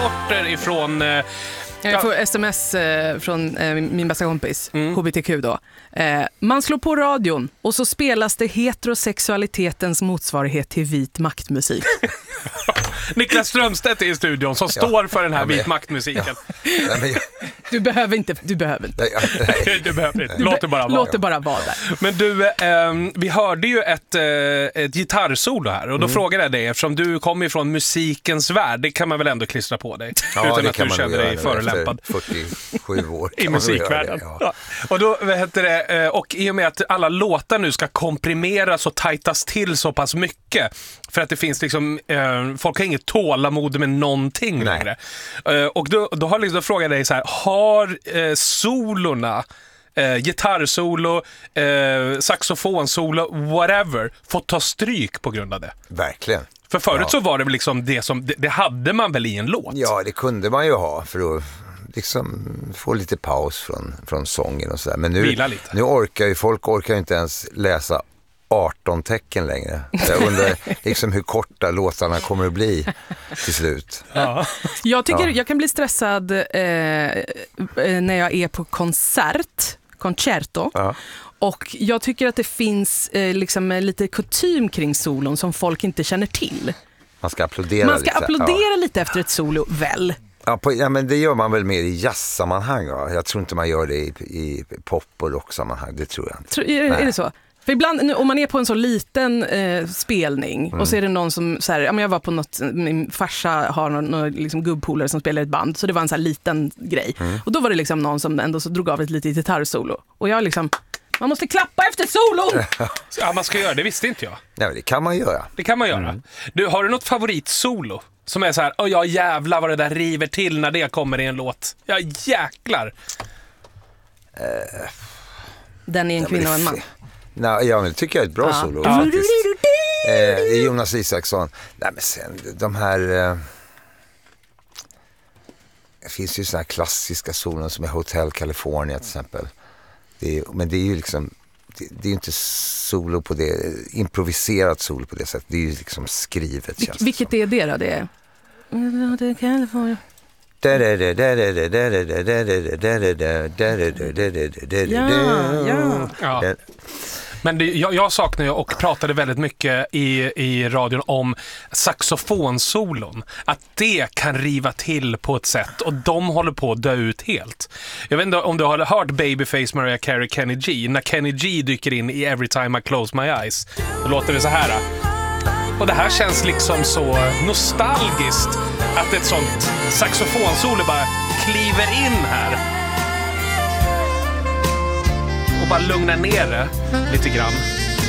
rapporter ifrån... Jag får sms från min bästa kompis, HBTQ då. Man slår på radion och så spelas det heterosexualitetens motsvarighet till vit maktmusik. Niklas Strömstedt är i studion som står för den här vit maktmusiken. Du behöver inte. Du behöver inte. Låt det bara vara där. Men du, vi hörde ju ett gitarrsolo här och då frågade jag dig, eftersom du kommer ifrån musikens värld, det kan man väl ändå klistra på dig utan att du känner dig förolämpad. 47 år i musikvärlden. Ja. Och då och i och med att alla låtar nu ska komprimeras och tajtas till så pass mycket för att det finns liksom folk har inget tålamod med någonting längre. Och då har liksom frågat dig så här, har solorna gitarrsolo, saxofonsolo, whatever, fått ta stryk på grund av det? Verkligen. För förut så var det väl liksom det hade man väl i en låt? Ja, det kunde man ju ha för att liksom få lite paus från sången och sådär. Men nu orkar ju inte ens läsa 18 tecken längre. Jag undrar liksom hur korta låtarna kommer att bli till slut. Ja. Jag kan bli stressad när jag är på concerto. Ja. Och jag tycker att det finns liksom lite kutym kring solon som folk inte känner till. Man ska applådera lite efter ett solo, väl? Ja, men det gör man väl mer i jazzsammanhang. Va? Jag tror inte man gör det i pop- och rocksammanhang. Det tror jag inte. Är det så? För ibland, om man är på en så liten spelning och så är det någon som, så här, jag var på något, min farsa har någon liksom gubbpolare som spelar ett band, så det var en så här liten grej. Och då var det liksom någon som ändå så drog av ett litet gitarrsolo. Och jag liksom, man måste klappa efter solon! Ja, man ska göra det, visste inte jag. Ja, det kan man göra. Det kan man göra. Du, har du något favoritsolo? Som är så här, jag jävlar vad det där river till när det kommer i en låt. Ja, jäklar. Den är en kvinna och en man. Nej, jag tycker jag är ett bra solo faktiskt. Det är Jonas Isaksson. Nej, men sen de här det finns ju såna här klassiska solon som är Hotel California till exempel. Men det är ju liksom det är inte solo på det, improviserat solo på det sättet. Det är ju liksom skrivet. Vilket är det då? Det är Hotel California. Ja. Men jag saknar ju och pratade väldigt mycket i radion om saxofonsolon. Att det kan riva till på ett sätt och de håller på att dö ut helt. Jag vet inte om du har hört Babyface, Mariah Carey, Kenny G. När Kenny G dyker in i Every Time I Close My Eyes, då låter det så här. Och det här känns liksom så nostalgiskt att ett sånt saxofonsolo bara kliver in här och bara lugnar ner det lite grann.